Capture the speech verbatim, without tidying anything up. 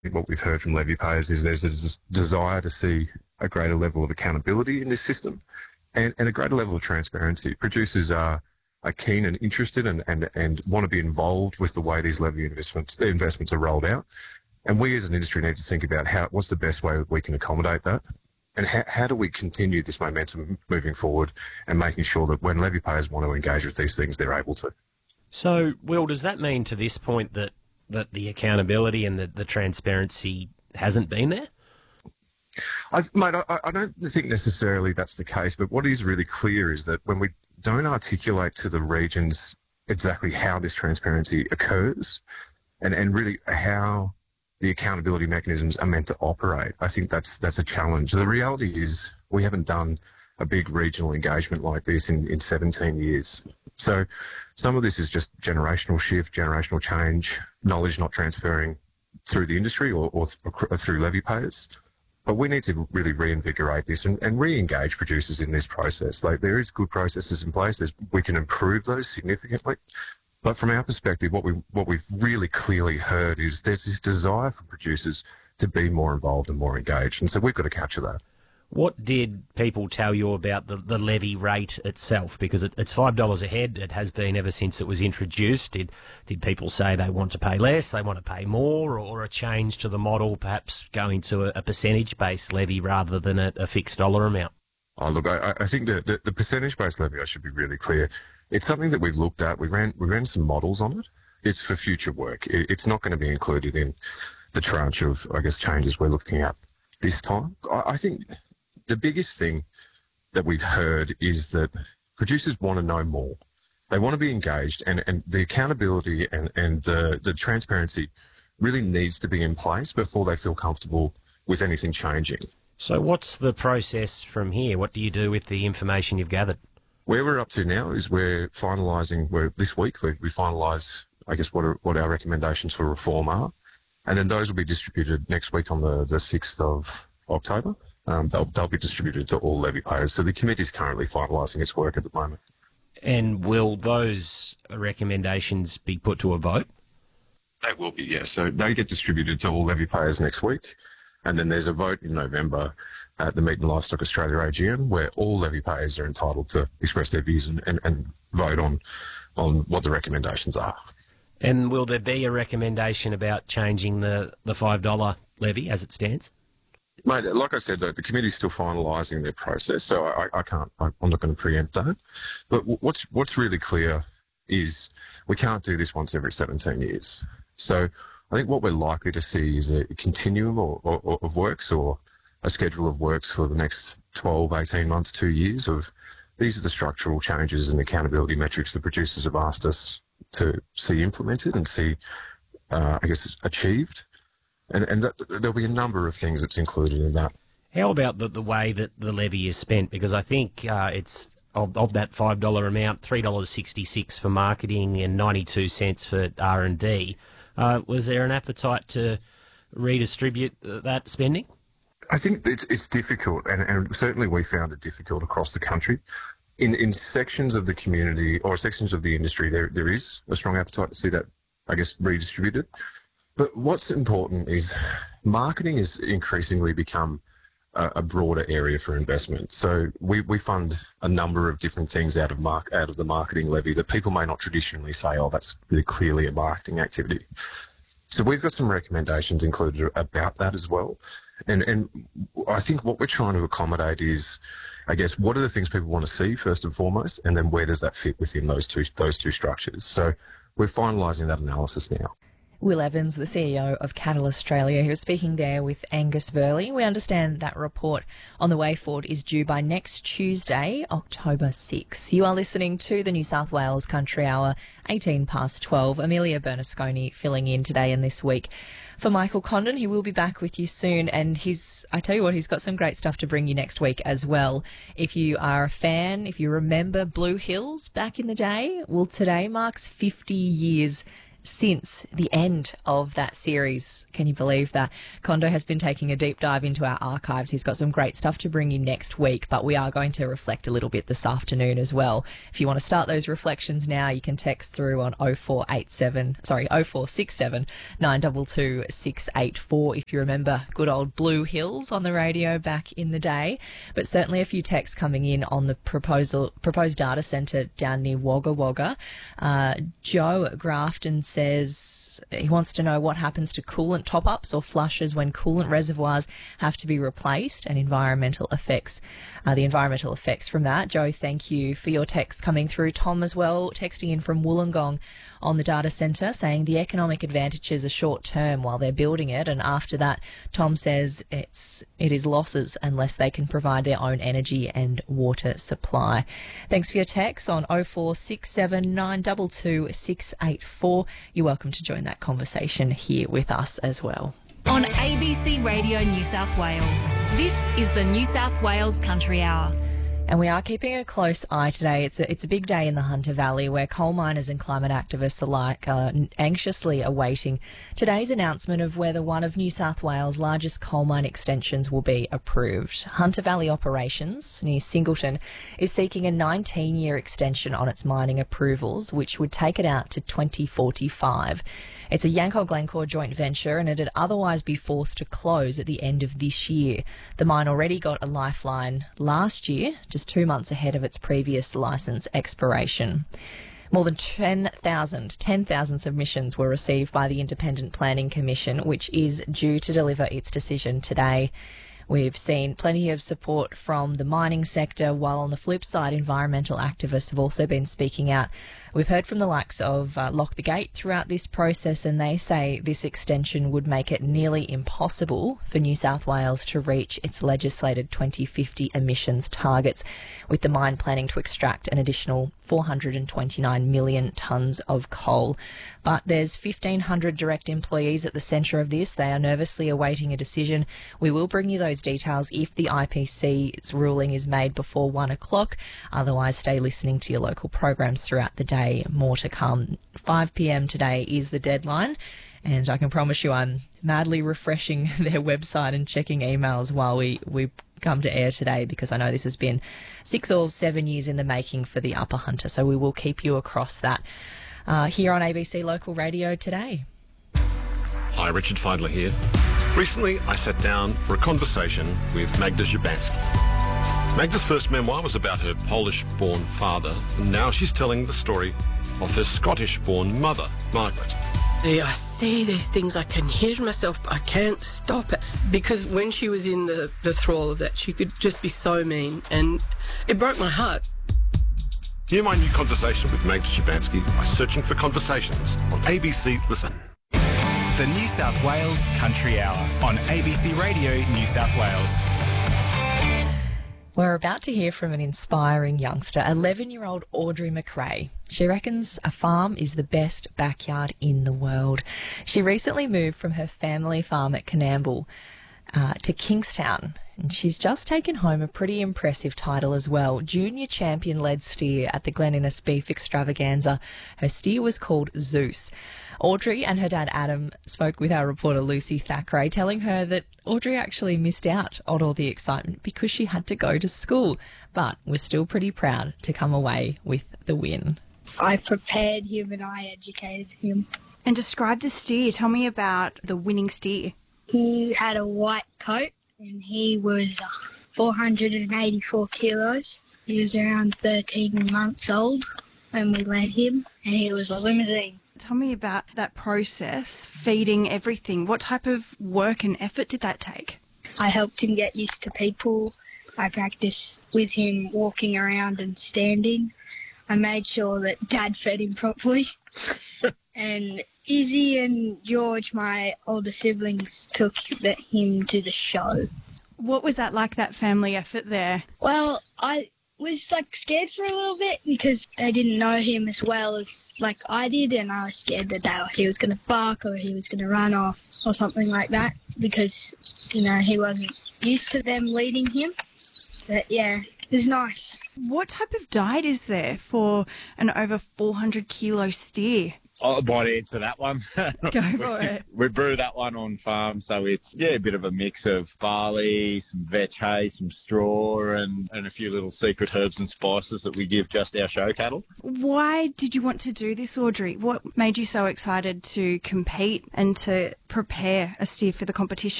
What we've heard from levy payers is there's a des- desire to see a greater level of accountability in this system and, and a greater level of transparency. Producers are, are keen and interested and, and, and want to be involved with the way these levy investments, investments are rolled out. And we as an industry need to think about how what's the best way we can accommodate that and how, how do we continue this momentum moving forward and making sure that when levy payers want to engage with these things, they're able to. So, Will, does that mean to this point that that the accountability and the, the transparency hasn't been there? I, mate, I, I don't think necessarily that's the case, but what is really clear is that when we don't articulate to the regions exactly how this transparency occurs and, and really how the accountability mechanisms are meant to operate, I think that's that's a challenge. The reality is we haven't done a big regional engagement like this in, in seventeen years. So some of this is just generational shift, generational change, knowledge not transferring through the industry or, or, th- or through levy payers. But we need to really reinvigorate this and, and re-engage producers in this process. Like there is good processes in place. There's, we can improve those significantly. But from our perspective, what we what we've really clearly heard is there's this desire for producers to be more involved and more engaged. And so we've got to capture that. What did people tell you about the, the levy rate itself? Because it, it's five dollars a head. It has been ever since it was introduced. Did did people say they want to pay less, they want to pay more, or, or a change to the model, perhaps going to a, a percentage-based levy rather than a, a fixed dollar amount? Oh, look, I, I think that the, the percentage-based levy, I should be really clear, it's something that we've looked at. We ran we ran some models on it. It's for future work. It, it's not going to be included in the tranche of, I guess, changes we're looking at this time. I, I think the biggest thing that we've heard is that producers want to know more. They want to be engaged, and, and the accountability and, and the, the transparency really needs to be in place before they feel comfortable with anything changing. So what's the process from here? What do you do with the information you've gathered? Where we're up to now is we're finalising, we're, this week we, we finalise, I guess, what, are, what our recommendations for reform are, and then those will be distributed next week on the, the sixth of October. Um, they'll, they'll be distributed to all levy payers. So the committee is currently finalising its work at the moment. And will those recommendations be put to a vote? They will be, yes. So they get distributed to all levy payers next week. And then there's a vote in November at the Meat and Livestock Australia A G M where all levy payers are entitled to express their views and, and, and vote on, on what the recommendations are. And will there be a recommendation about changing the, the five dollar levy as it stands? Mate, like I said, the, the committee's still finalising their process, so I, I can't, I, I'm not going to preempt that. But what's what's really clear is we can't do this once every seventeen years. So I think what we're likely to see is a continuum or, or, of works or a schedule of works for the next twelve, eighteen months, two years of these are the structural changes and accountability metrics the producers have asked us to see implemented and see, uh, I guess, achieved. And, and that, there'll be a number of things that's included in that. How about the, the way that the levy is spent? Because I think uh, it's of, of that five dollar amount, three dollars sixty-six for marketing and ninety-two cents for R and D. Uh, was there an appetite to redistribute that spending? I think it's, it's difficult, and, and certainly we found it difficult across the country. In in sections of the community or sections of the industry, there there is a strong appetite to see that, I guess, redistributed. But what's important is marketing has increasingly become a, a broader area for investment. So we, we fund a number of different things out of mark, out of the marketing levy that people may not traditionally say, oh, that's really clearly a marketing activity. So we've got some recommendations included about that as well. And, and I think what we're trying to accommodate is, I guess, what are the things people want to see first and foremost, and then where does that fit within those two, those two structures? So we're finalising that analysis now. Will Evans, the C E O of Cattle Australia, who was speaking there with Angus Verley. We understand that report on the way forward is due by next Tuesday, October sixth. You are listening to the New South Wales Country Hour, eighteen past twelve. Amelia Bernasconi filling in today and this week for Michael Condon. He will be back with you soon, and he's, I tell you what, he's got some great stuff to bring you next week as well. If you are a fan, if you remember Blue Hills back in the day, well, today marks fifty years since the end of that series. Can you believe that? Kondo has been taking a deep dive into our archives. He's got some great stuff to bring you next week, but we are going to reflect a little bit this afternoon as well. If you want to start those reflections now, you can text through on oh four eight seven, sorry, oh four six seven, nine two two, six eight four if you remember good old Blue Hills on the radio back in the day. But certainly a few texts coming in on the proposal proposed data centre down near Wagga Wagga. Uh, Joe Grafton says he wants to know what happens to coolant top-ups or flushes when coolant reservoirs have to be replaced and environmental effects, uh, the environmental effects from that. Joe, thank you for your text coming through. Tom as well, texting in from Wollongong on the data centre, saying the economic advantages are short-term while they're building it, and after that, Tom says it's it is losses unless they can provide their own energy and water supply. Thanks for your text on oh four six seven, nine two two, six eight four. You're welcome to join that conversation here with us as well. On A B C Radio New South Wales, this is the New South Wales Country Hour. And we are keeping a close eye today. It's a, it's a big day in the Hunter Valley where coal miners and climate activists alike are anxiously awaiting today's announcement of whether one of New South Wales' largest coal mine extensions will be approved. Hunter Valley Operations near Singleton is seeking a nineteen-year extension on its mining approvals, which would take it out to twenty forty-five. It's a Yancoal-Glencore joint venture and it'd otherwise be forced to close at the end of this year. The mine already got a lifeline last year, just two months ahead of its previous licence expiration. More than ten thousand, ten thousand submissions were received by the Independent Planning Commission, which is due to deliver its decision today. We've seen plenty of support from the mining sector, while on the flip side, environmental activists have also been speaking out. We've heard from the likes of uh, Lock the Gate throughout this process, and they say this extension would make it nearly impossible for New South Wales to reach its legislated twenty fifty emissions targets, with the mine planning to extract an additional four hundred twenty-nine million tonnes of coal. But there's fifteen hundred direct employees at the centre of this. They are nervously awaiting a decision. We will bring you those details if the I P C's ruling is made before one o'clock. Otherwise, stay listening to your local programs throughout the day. More to come. five p.m. today is the deadline, and I can promise you I'm madly refreshing their website and checking emails while we, we come to air today, because I know this has been six or seven years in the making for the Upper Hunter, so we will keep you across that uh, here on A B C Local Radio today. Hi, Richard Feidler here. Recently, I sat down for a conversation with Magda Szubanski. Magda's first memoir was about her Polish-born father, and now she's telling the story of her Scottish-born mother, Margaret. I say these things, I can hear myself, but I can't stop it. Because when she was in the, the thrall of that, she could just be so mean, and it broke my heart. Hear my new conversation with Magda Szubanski by searching for Conversations on A B C Listen. The New South Wales Country Hour on A B C Radio New South Wales. We're about to hear from an inspiring youngster, eleven-year-old Audrey McRae. She reckons a farm is the best backyard in the world. She recently moved from her family farm at Coonamble uh, to Kingstown, and she's just taken home a pretty impressive title as well, Junior Champion Led Steer at the Glen Innes Beef Extravaganza. Her steer was called Zeus. Audrey and her dad Adam spoke with our reporter Lucy Thackeray, telling her that Audrey actually missed out on all the excitement because she had to go to school, but was still pretty proud to come away with the win. I prepared him and I educated him. And describe the steer. Tell me about the winning steer. He had a white coat and he was four hundred eighty-four kilos. He was around thirteen months old when we led him, and he was a limousine. Tell me about that process, feeding everything. What type of work and effort did that take? I helped him get used to people. I practiced with him walking around and standing. I made sure that Dad fed him properly. And Izzy and George, my older siblings, took the, him to the show. What was that like, that family effort there? Well, I was like scared for a little bit because they didn't know him as well as like I did, and I was scared that they, he was going to bark or he was going to run off or something like that because, you know, he wasn't used to them leading him. But yeah, it was nice. What type of diet is there for an over four hundred kilo steer? I might answer that one. Go for it. We brew that one on farm, so it's, yeah, a bit of a mix of barley, some vetch hay, some straw, and, and a few little secret herbs and spices that we give just our show cattle. Why did you want to do this, Audrey? What made you so excited to compete and to prepare a steer for the competition?